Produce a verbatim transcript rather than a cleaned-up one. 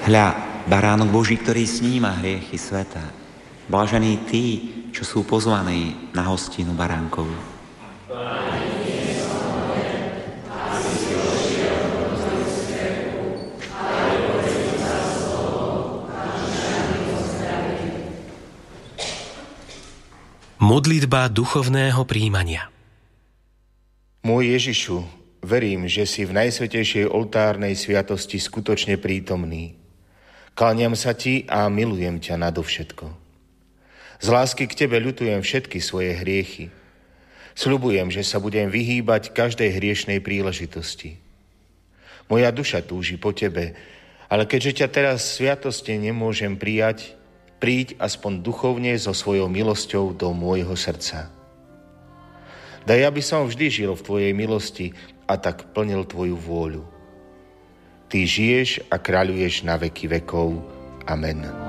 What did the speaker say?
Hľa, baránok Boží, ktorý sníma hriechy sveta. Blažení tí, čo sú pozvaní na hostinu baránkovú. Modlitba duchovného prijímania. Môj Ježišu, verím, že si v najsvätejšej oltárnej sviatosti skutočne prítomný. Kláňam sa ti a milujem ťa nadovšetko. Z lásky k tebe ľutujem všetky svoje hriechy. Sľubujem, že sa budem vyhýbať každej hriešnej príležitosti. Moja duša túži po tebe, ale keďže ťa teraz v sviatosti nemôžem prijať, príď aspoň duchovne so svojou milosťou do môjho srdca. Daj, aby som vždy žil v tvojej milosti a tak plnil tvoju vôľu. Ty žiješ a kráľuješ na veky vekov. Amen.